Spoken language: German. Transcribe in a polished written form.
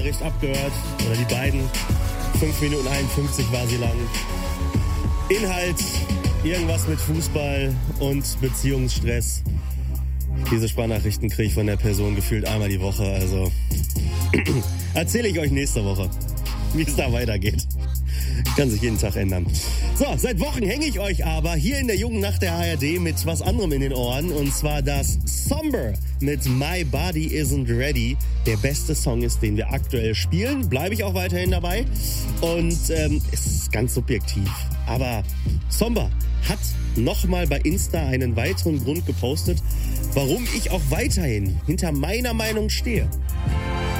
Nachricht abgehört, oder die beiden. 5 Minuten 51 war sie lang. Inhalt, irgendwas mit Fußball und Beziehungsstress. Diese Sprachnachrichten kriege ich von der Person gefühlt einmal die Woche, also erzähle ich euch nächste Woche, wie es da weitergeht. Kann sich jeden Tag ändern. So, seit Wochen hänge ich euch aber hier in der jungen Nacht der ARD mit was anderem in den Ohren. Und zwar das Somber mit My Body Isn't Ready. Der beste Song ist, den wir aktuell spielen. Bleibe ich auch weiterhin dabei. Und es ist ganz subjektiv. Aber Somber hat nochmal bei Insta einen weiteren Grund gepostet, warum ich auch weiterhin hinter meiner Meinung stehe.